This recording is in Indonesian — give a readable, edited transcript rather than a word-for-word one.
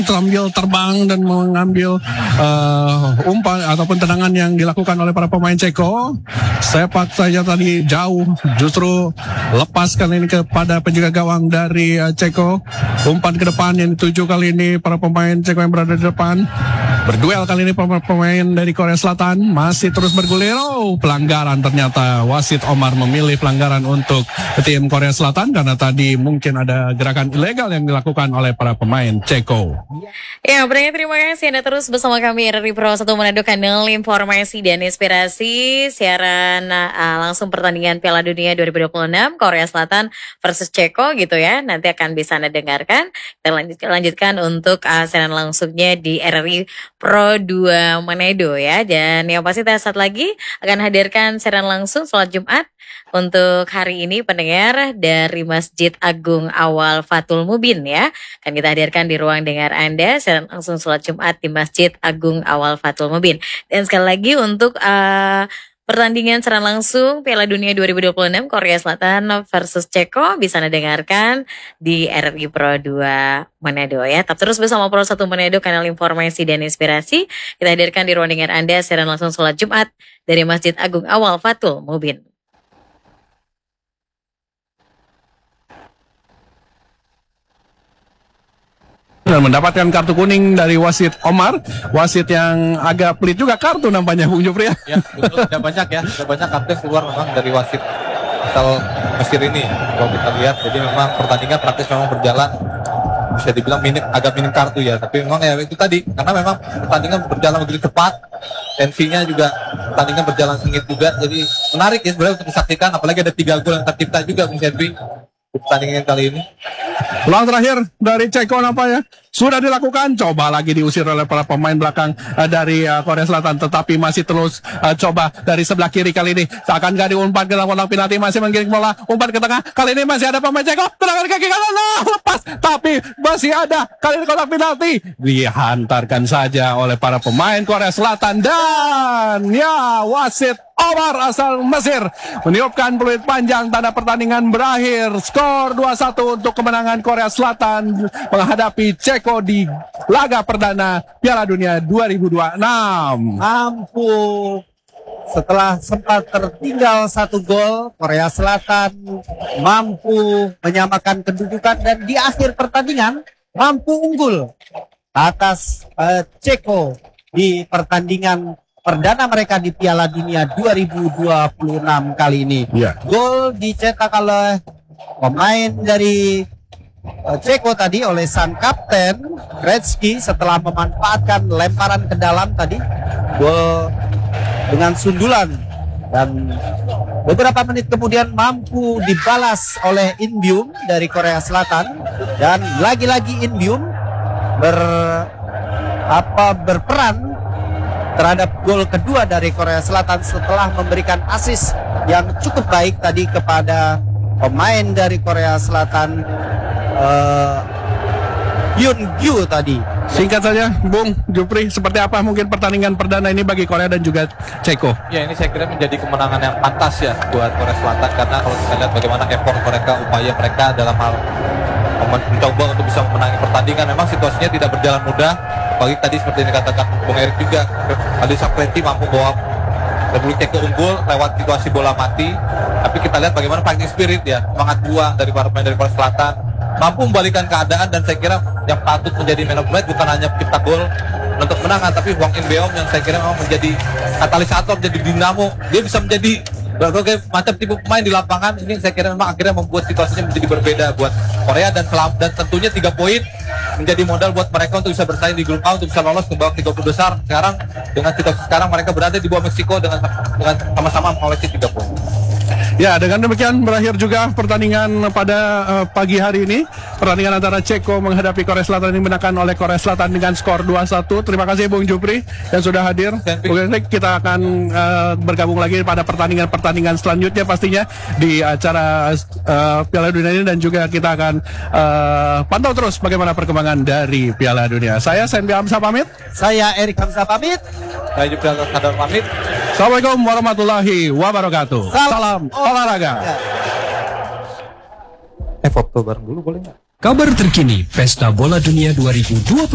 sambil terbang dan mengambil umpan ataupun tendangan yang dilakukan oleh para pemain Ceko. Sepak saja tadi jauh, justru lepas kali ini kepada penjaga gawang dari Ceko. Umpan ke depan yang dituju kali ini para pemain Ceko yang berada di depan. Berduel kali ini pemain dari Korea Selatan masih terus bergulir. Pelanggaran ternyata wasit Omar memilih pelanggaran untuk tim Korea Selatan karena tadi mungkin ada gerakan ilegal yang dilakukan oleh para pemain Ceko. Ya, berarti terima kasih Anda terus bersama kami RRI Pro 1 Manado, kanal informasi dan inspirasi. Siaran langsung pertandingan Piala Dunia 2026 Korea Selatan versus Ceko gitu ya. Nanti akan bisa Anda dengarkan. Kita lanjutkan untuk siaran langsungnya di RRI Pro 2 Manado ya. Dan yang pasti saat lagi akan hadirkan siaran langsung sholat Jumat untuk hari ini pendengar dari Masjid Agung Awal Fatul Mubin ya. Akan kita hadirkan di ruang dengar Anda siaran langsung sholat Jumat di Masjid Agung Awal Fatul Mubin. Dan sekali lagi untuk pertandingan secara langsung Piala Dunia 2026 Korea Selatan versus Ceko bisa Anda dengarkan di RRI Pro 2 Manado ya. Tetap terus bersama Pro 1 Manado, kanal informasi dan inspirasi. Kita hadirkan di ruang dengar Anda siaran langsung sholat Jumat dari Masjid Agung Awal Fatul Mubin. Dan mendapatkan kartu kuning dari wasit Omar, wasit yang agak pelit juga kartu nampaknya Bung Jupri ya. Ya, betul, sudah banyak kartu yang keluar memang dari wasit asal Mesir ini. Kalau kita lihat, jadi memang pertandingan praktis memang berjalan, bisa dibilang agak minim kartu ya. Tapi memang ya itu tadi, karena memang pertandingan berjalan begitu cepat, tensinya juga pertandingan berjalan sengit juga. Jadi menarik ya sebenarnya untuk disaksikan, apalagi ada 3 gol yang tercipta juga Bung Serbi pertandingan kali ini. Peluang terakhir dari Ceko nampaknya sudah dilakukan, coba lagi diusir oleh para pemain belakang dari Korea Selatan, tetapi masih terus coba dari sebelah kiri kali ini. Akan gak diumpan ke dalam kotak penalti, masih menggiring bola, umpan ke tengah, kali ini masih ada pemain Ceko, tendangan kaki kanan, lepas, tapi masih ada kali ini kotak penalti, dihantarkan saja oleh para pemain Korea Selatan. Dan ya, wasit Omar asal Mesir meniupkan peluit panjang, tanda pertandingan berakhir. Skor 2-1 untuk kemenangan Korea Selatan menghadapi Ceko di laga perdana Piala Dunia 2026. Setelah sempat tertinggal 1 gol, Korea Selatan mampu menyamakan kedudukan dan di akhir pertandingan mampu unggul atas Ceko di pertandingan perdana mereka di Piala Dunia 2026 kali ini. Gol dicetak oleh pemain dari Ceko tadi, oleh sang kapten Gretzky setelah memanfaatkan lemparan ke dalam tadi. Gol dengan sundulan, dan beberapa menit kemudian mampu dibalas oleh Inbyum dari Korea Selatan, dan lagi-lagi Inbyum berperan terhadap gol kedua dari Korea Selatan setelah memberikan assist yang cukup baik tadi kepada pemain dari Korea Selatan, Hyun-gyu tadi. Singkat saja Bung Jupri, seperti apa mungkin pertandingan perdana ini bagi Korea dan juga Ceko? Ya, ini saya kira menjadi kemenangan yang pantas ya buat Korea Selatan, karena kalau kita lihat bagaimana effort mereka, upaya mereka dalam hal mencoba untuk bisa memenangi pertandingan, memang situasinya tidak berjalan mudah. Apalagi tadi seperti yang dikatakan Bung Erik juga, Alisa Preti mampu bawa Republik Ceko unggul lewat situasi bola mati. Tapi kita lihat bagaimana fighting spirit ya, semangat juang dari para pemain dari Korea Selatan, mampu membalikan keadaan. Dan saya kira yang patut menjadi man of the match bukan hanya pencipta gol untuk menang, tapi Hwang In-beom yang saya kira memang menjadi katalisator, menjadi dinamo. Dia bisa menjadi berbagai macam tipe pemain di lapangan. Ini saya kira memang akhirnya membuat situasinya menjadi berbeda buat Korea, dan tentunya 3 poin menjadi modal buat mereka untuk bisa bersaing di grup A, untuk bisa lolos ke babak 30 besar. Sekarang dengan situasi sekarang mereka berada di bawah Meksiko dengan sama-sama mengoleksi 3 poin. Ya, dengan demikian berakhir juga pertandingan pada pagi hari ini. Pertandingan antara Ceko menghadapi Korea Selatan ini dimenangkan oleh Korea Selatan dengan skor 2-1. Terima kasih Bung Jupri yang sudah hadir. Bung Erik, kita akan bergabung lagi pada pertandingan selanjutnya pastinya di acara Piala Dunia ini, dan juga kita akan pantau terus bagaimana perkembangan dari Piala Dunia. Saya Senbi Hamzah pamit. Saya Erik Hamzah pamit. Saya juga Sadar pamit. Assalamualaikum warahmatullahi wabarakatuh. Salam olahraga. Foto bareng dulu boleh nggak? Kabar terkini Pesta Bola Dunia 2020.